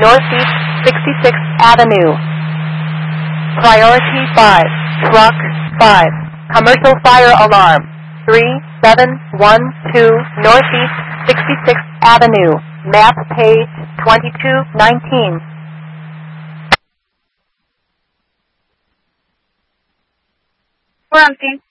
Northeast 66th Avenue. Priority 5, truck 5, commercial fire alarm 3712 Northeast 66th Avenue, map page 2219. We're empty.